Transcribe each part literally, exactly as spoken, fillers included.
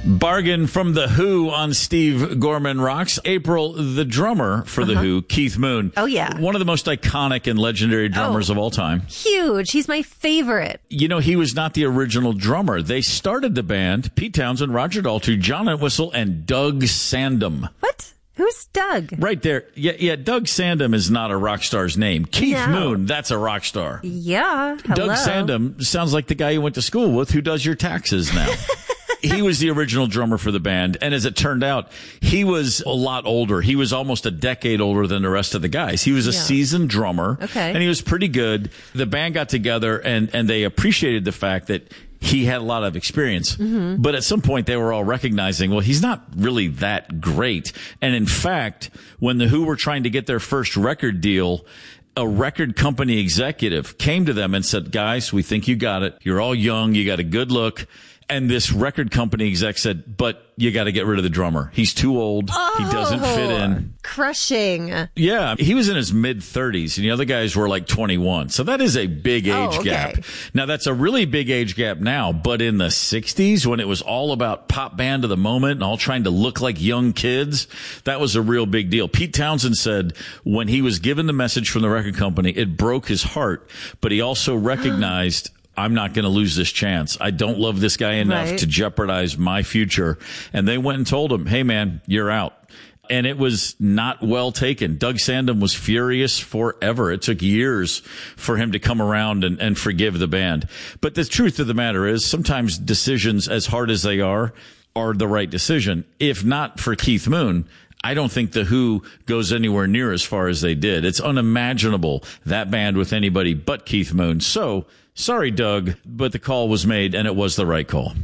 Bargain from The Who on Steve Gorman Rocks. April, the drummer for The uh-huh. Who, Keith Moon. Oh, yeah. One of the most iconic and legendary drummers oh, of all time. Huge. He's my favorite. You know, he was not the original drummer. They started the band, Pete Townsend, Roger Daltrey, John Entwistle, and Doug Sandom. What? Who's Doug? Right there. Yeah, yeah. Doug Sandom is not a rock star's name. Keith no. Moon, that's a rock star. Yeah. Hello. Doug Sandom sounds like the guy you went to school with who does your taxes now. He was the original drummer for the band, and as it turned out, he was a lot older. He was almost a decade older than the rest of the guys. He was a yeah. seasoned drummer, okay. and he was pretty good. The band got together, and, and they appreciated the fact that he had a lot of experience. Mm-hmm. But at some point, they were all recognizing, well, he's not really that great. And in fact, when The Who were trying to get their first record deal, a record company executive came to them and said, guys, we think you got it. You're all young. You got a good look. And this record company exec said, but you got to get rid of the drummer. He's too old. Oh, he doesn't fit in. Crushing. Yeah. He was in his mid thirties, and the other guys were like twenty-one. So that is a big age oh, okay. gap. Now, that's a really big age gap now, but in the sixties, when it was all about pop band of the moment and all trying to look like young kids, that was a real big deal. Pete Townsend said when he was given the message from the record company, it broke his heart, but he also recognized I'm not going to lose this chance. I don't love this guy enough right. to jeopardize my future. And they went and told him, hey, man, you're out. And it was not well taken. Doug Sandom was furious forever. It took years for him to come around and, and forgive the band. But the truth of the matter is sometimes decisions, as hard as they are, are the right decision. If not for Keith Moon, I don't think The Who goes anywhere near as far as they did. It's unimaginable, that band with anybody but Keith Moon. So, sorry, Doug, but the call was made, and it was the right call.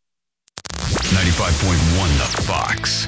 ninety-five point one The Fox.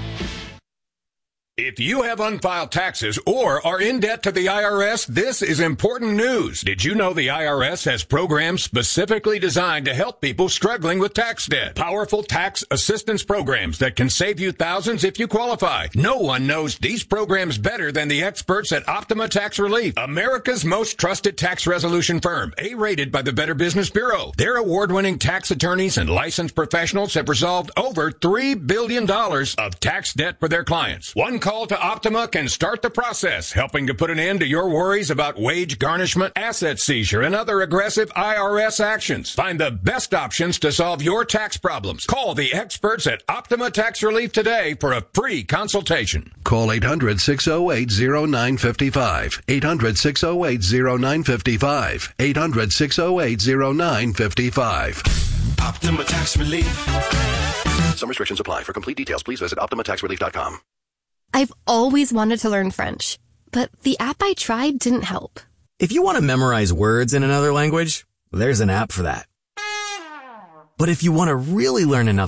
If you have unfiled taxes or are in debt to the I R S, this is important news. Did you know the I R S has programs specifically designed to help people struggling with tax debt? Powerful tax assistance programs that can save you thousands if you qualify. No one knows these programs better than the experts at Optima Tax Relief, America's most trusted tax resolution firm, A-rated by the Better Business Bureau. Their award-winning tax attorneys and licensed professionals have resolved over three billion dollars of tax debt for their clients. One call to Optima can start the process, helping to put an end to your worries about wage garnishment, asset seizure, and other aggressive I R S actions. Find the best options to solve your tax problems. Call the experts at Optima Tax Relief today for a free consultation. Call eight hundred, six oh eight, oh nine five five. eight hundred, six oh eight, oh nine five five. eight hundred, six oh eight, oh nine five five. Optima Tax Relief. Some restrictions apply. For complete details, please visit optima tax relief dot com. I've always wanted to learn French, but the app I tried didn't help. If you want to memorize words in another language, there's an app for that. But if you want to really learn another